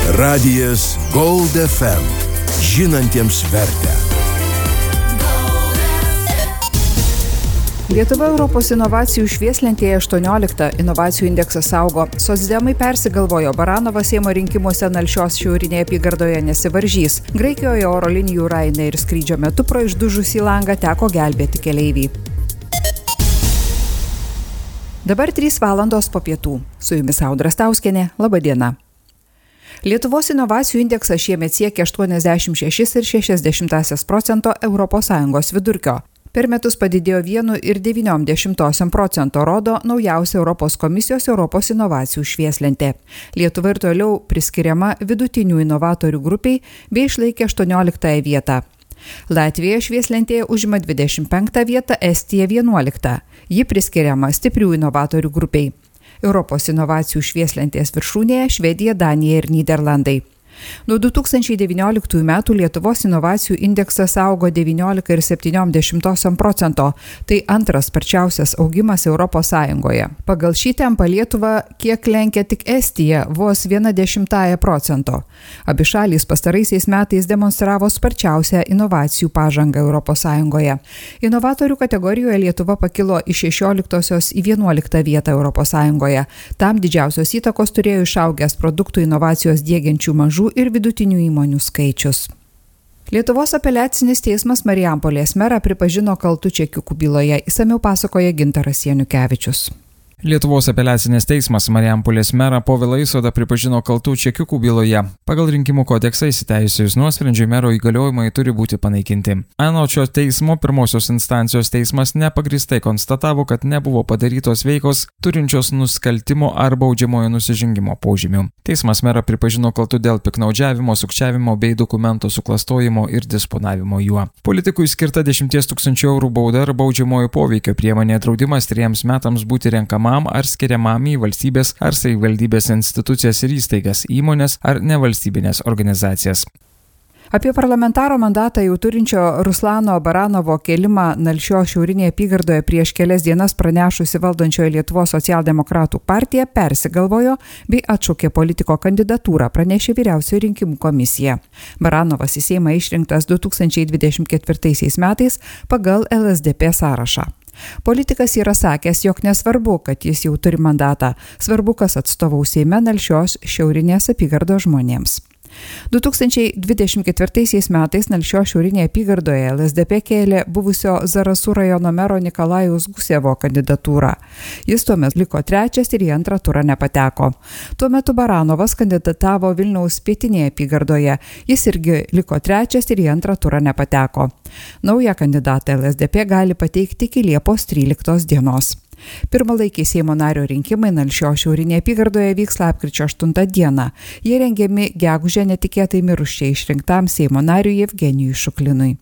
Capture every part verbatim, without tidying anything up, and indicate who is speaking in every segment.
Speaker 1: Radijas Gold F M. Žinantiems vertę.
Speaker 2: Lietuva Europos inovacijų švieslentėje aštuonioliktą, inovacijų indeksas augo. Socdemai persigalvojo, Baranovas Seimo rinkimuose Nalšios šiaurinėje apygardoje nesivaržys. Graikijoje oro linijų Ryanair skrydžio metu pro išdužusį langą teko gelbėti keleivį. Dabar trys valandos po pietų. Su jumis Audra Stauskienė. Labą dieną. Lietuvos inovacijų indeksas šiemet siekia aštuoniasdešimt šeši ir šešias dešimtąsias procento Europos Sąjungos vidurkio. Per metus padidėjo vienu ir devyniom dešimtosiom procento, rodo naujausia Europos komisijos Europos inovacijų švieslentė. Lietuva ir toliau priskiriama vidutinių inovatorių grupiai bei išlaikė aštuonioliktąją vietą. Latvija švieslentėje užima dvidešimt penktą vietą, Estija vienuoliktą. Ji priskiriama stiprių inovatorių grupiai. Europos inovacijų švieslentės viršūnėje Švedija, Danija ir Nyderlandai. Nuo du tūkstančiai devynioliktųjų metų Lietuvos inovacijų indeksas augo devyniolika ir septyniom dešimtosiom procento. Tai antras sparčiausias augimas Europos Sąjungoje. Pagal šį tempą Lietuva kiek lenkia tik Estija, vos viena dešimtąją procento. Abi šalys pastaraisiais metais demonstravo sparčiausią inovacijų pažangą Europos Sąjungoje. Inovatorių kategorijoje Lietuva pakilo iš šešioliktosios į vienuoliktą vietą Europos Sąjungoje. Tam didžiausios įtakos turėjo išaugęs produktų inovacijos diegiančių mažų ir vidutinių įmonių skaičius. Lietuvos apeliacinis teismas Marijampolės merą pripažino kaltu čekiukų byloje. Išsamiau pasakoja Gintaras Janukevičius.
Speaker 3: Lietuvos apeliacinis teismas Marijampolės merą Povilą Isodą pripažino kaltų čekiukų byloje. Pagal rinkimų kodeksą įsiteisėjus nuosprendžiui mero įgaliojimai turi būti panaikinti. Anot šio teismo pirmosios instancijos teismas nepagristai konstatavo, kad nebuvo padarytos veikos turinčios nusikaltimo ar baudžiamojo nusižengimo požymių. Teismas merą pripažino kaltu dėl piktnaudžiavimo, sukčiavimo bei dokumentų suklastojimo ir disponavimo juo. Politikui skirta dešimties tūkstančių eurų bauda ar baudžiamojo poveikio priemonė draudimas trejiems metams būti renkamam ar skiriamam į valstybės ar savivaldybės institucijas ir įstaigas, įmonės ar nevalstybinės organizacijas.
Speaker 2: Apie parlamentaro mandatą jau turinčio Ruslano Baranovo kėlimą Nalšios šiaurinėje apygardoje prieš kelias dienas pranešusi valdančioji Lietuvos socialdemokratų partija persigalvojo bei atšaukė politiko kandidatūrą, pranešė Vyriausioji rinkimų komisija. Baranovas į Seimą išrinktas du tūkstančiai dvidešimt ketvirtaisiais metais pagal L S D P sąrašą. Politikas yra sakęs, jog nesvarbu, kad jis jau turi mandatą, svarbu, kas atstovaus Seime Nalšios šiaurinės apygardos žmonėms. du tūkstančiai dvidešimt ketvirtaisiais metais Nalšios šiaurinėje apygardoje L S D P kėlė buvusio Zarasų rajono mero Nikolajaus Gusevo kandidatūrą. Jis tuomet liko trečias ir į antrą turą nepateko. Tuo metu Baranovas kandidatavo Vilniaus pietinėje apygardoje. Jis irgi liko trečias ir į antrą turą nepateko. Naują kandidatą L S D P gali pateikti iki Liepos tryliktos dienos. Pirmalaikiai Seimo nario rinkimai Nalšios šiaurinėje apygardoje vyks lapkričio aštuntą dieną. Jie rengiami gegužę netikėtai miruščiai išrinktam Seimo nariui Jevgenijui Šuklinui.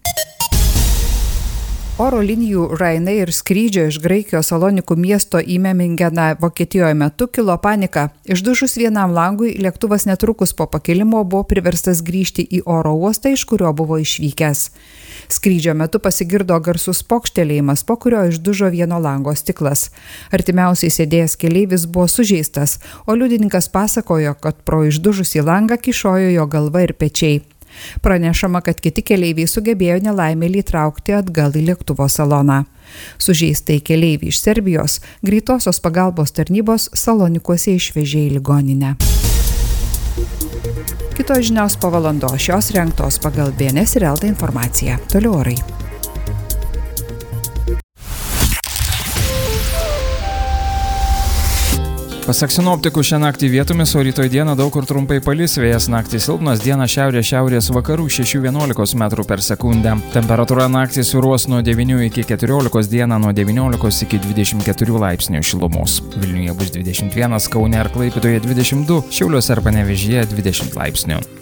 Speaker 2: Oro linijų Ryanair skrydžio iš Graikijos Salonikų miesto į Memingeną Vokietijoje metu kilo panika. Išdužus vienam langui, lėktuvas netrukus po pakilimo buvo priverstas grįžti į oro uostą, iš kurio buvo išvykęs. Skrydžio metu pasigirdo garsus pokštelėjimas, po kurio išdužo vieno lango stiklas. Artimiausiai sėdėjęs keleivis buvo sužeistas, o liudininkas pasakojo, kad pro išdužusį langą kyšojo jo galva ir pečiai. Pranešama, kad kiti keleiviai sugebėjo nelaimėlį traukti atgal į lėktuvo saloną. Sužeistai keleiviai iš Serbijos greitosios pagalbos tarnybos Salonikuose išvežė į ligoninę. Kitos žinios po valandos, šios rengtos pagal B N S ir L T informaciją. Toliau orai.
Speaker 3: Pasak sinoptikų, šią naktį vietomis, o rytoj dieną daug kur trumpai palis, vėjas naktį silpnas, dieną šiaurės šiaurės vakarų šešių vienuolikos metrų per sekundę. Temperatūra naktį svyruos nuo devynių iki keturiolikos, dieną nuo devyniolikos iki dvidešimt keturių laipsnių šilumos. Vilniuje bus dvidešimt vienas, Kaune ir Klaipėdoje dvidešimt du, Šiauliuose ir Panevėžyje dvidešimt laipsnių.